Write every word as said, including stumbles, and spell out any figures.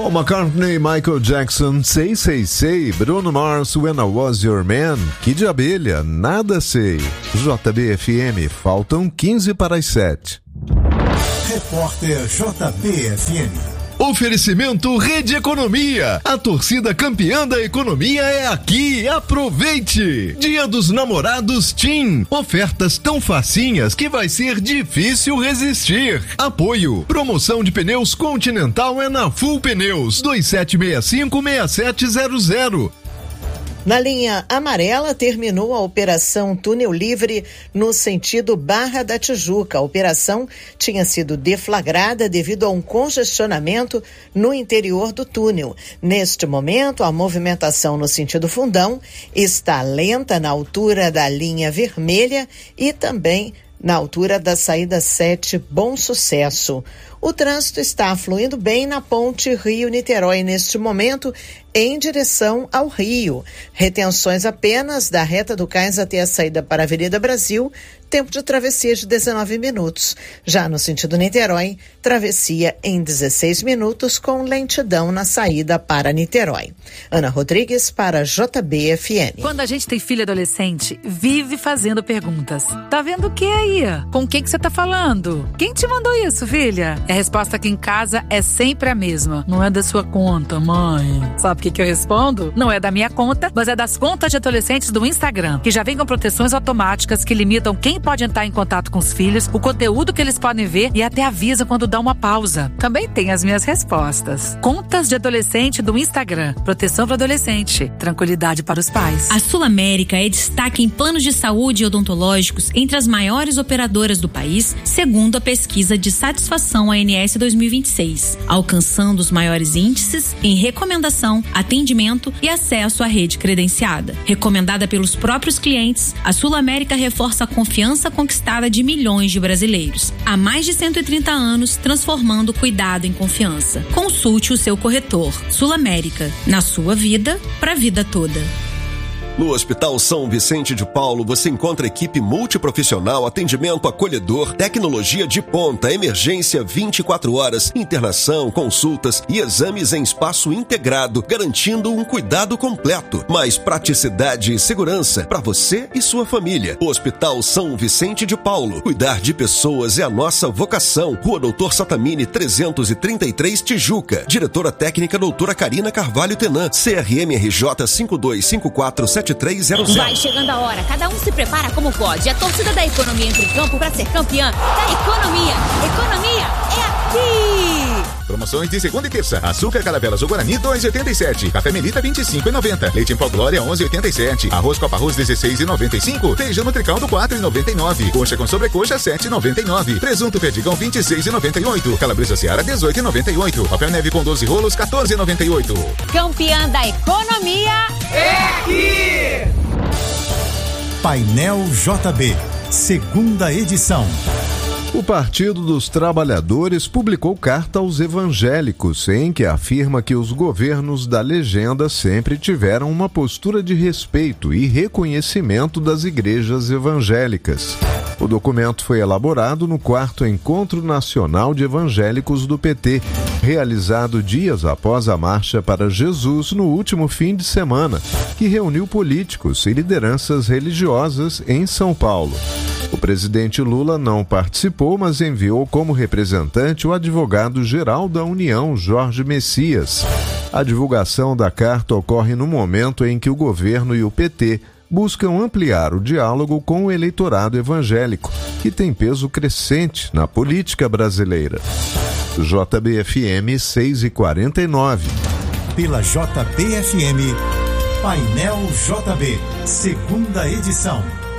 Paul McCartney, Michael Jackson, Sei, Sei, Sei, Bruno Mars, When I Was Your Man, Kid Abelha, Nada Sei. J B F M, faltam quinze para as sete. Repórter J B F M. Oferecimento Rede Economia. A torcida campeã da economia é aqui. Aproveite! Dia dos Namorados TIM. Ofertas tão facinhas que vai ser difícil resistir. Apoio. Promoção de pneus Continental é na Full Pneus. dois sete seis cinco, seis sete zero zero. Na linha amarela, terminou a Operação Túnel Livre no sentido Barra da Tijuca. A operação tinha sido deflagrada devido a um congestionamento no interior do túnel. Neste momento, a movimentação no sentido Fundão está lenta na altura da linha vermelha e também na altura da saída sete Bom Sucesso. O trânsito está fluindo bem na ponte Rio-Niterói neste momento, em direção ao Rio. Retenções apenas da reta do Cais até a saída para a Avenida Brasil, tempo de travessia de dezenove minutos. Já no sentido Niterói, travessia em dezesseis minutos com lentidão na saída para Niterói. Ana Rodrigues para J B F M. Quando a gente tem filho adolescente, vive fazendo perguntas. Tá vendo o que aí? Com quem que você tá falando? Quem te mandou isso, filha? A resposta aqui em casa é sempre a mesma. Não é da sua conta, mãe. Sabe o que, que eu respondo? Não é da minha conta, mas é das contas de adolescentes do Instagram, que já vem com proteções automáticas que limitam quem pode entrar em contato com os filhos, o conteúdo que eles podem ver e até avisa quando dá uma pausa. Também tem as minhas respostas. Contas de adolescente do Instagram. Proteção para adolescente. Tranquilidade para os pais. A Sul América é destaque em planos de saúde e odontológicos entre as maiores operadoras do país, segundo a pesquisa de satisfação A N S dois mil e vinte e seis, alcançando os maiores índices em recomendação, atendimento e acesso à rede credenciada. Recomendada pelos próprios clientes, a Sul América reforça a confiança conquistada de milhões de brasileiros. Há mais de cento e trinta anos, transformando o cuidado em confiança. Consulte o seu corretor. Sul América, na sua vida, para a vida toda. No Hospital São Vicente de Paulo, você encontra equipe multiprofissional, atendimento acolhedor, tecnologia de ponta, emergência vinte e quatro horas, internação, consultas e exames em espaço integrado, garantindo um cuidado completo. Mais praticidade e segurança para você e sua família. O Hospital São Vicente de Paulo. Cuidar de pessoas é a nossa vocação. Rua Doutor Satamini, trezentos e trinta e três, Tijuca. Diretora técnica doutora Karina Carvalho Tenan. C R M R J cinco dois cinco quatro sete três zero zero. Vai chegando a hora, cada um se prepara como pode. A torcida da economia entra em campo para ser campeã da economia. Economia é aqui! Promoções de segunda e terça. Açúcar Caravelas ou Guarani dois reais e oitenta e sete. Café Melita vinte e cinco reais e noventa centavos. Leite em pó Glória onze reais e oitenta e sete centavos. Arroz Copa Arroz dezesseis reais e noventa e cinco centavos. Feijão Nutricaldo quatro reais e noventa e nove centavos. Coxa com sobrecoxa sete reais e noventa e nove centavos. Presunto Perdigão vinte e seis reais e noventa e oito centavos. Calabresa Seara dezoito reais e noventa e oito centavos. Papel neve com doze rolos quatorze reais e noventa e oito centavos. Campeã da economia é aqui! Painel J B, segunda edição. O Partido dos Trabalhadores publicou carta aos evangélicos, em que afirma que os governos da legenda sempre tiveram uma postura de respeito e reconhecimento das igrejas evangélicas. O documento foi elaborado no quarto Encontro Nacional de Evangélicos do P T, realizado dias após a Marcha para Jesus no último fim de semana, que reuniu políticos e lideranças religiosas em São Paulo. O presidente Lula não participou, mas enviou como representante o advogado-geral da União, Jorge Messias. A divulgação da carta ocorre no momento em que o governo e o P T buscam ampliar o diálogo com o eleitorado evangélico, que tem peso crescente na política brasileira. J B F M seis e quarenta e nove. Pela J B F M, Painel J B, segunda edição.